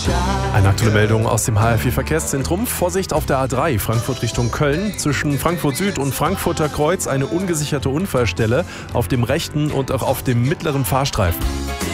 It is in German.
Eine aktuelle Meldung aus dem HFI-Verkehrszentrum. Vorsicht auf der A3 Frankfurt Richtung Köln. Zwischen Frankfurt Süd und Frankfurter Kreuz eine ungesicherte Unfallstelle auf dem rechten und auch auf dem mittleren Fahrstreifen.